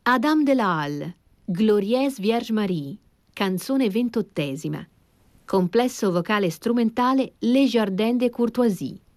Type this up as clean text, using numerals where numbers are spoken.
Adam de la Halle, Glorieuse Vierge Marie, canzone 28ª. Complesso vocale strumentale Les Jardins de Courtoisie.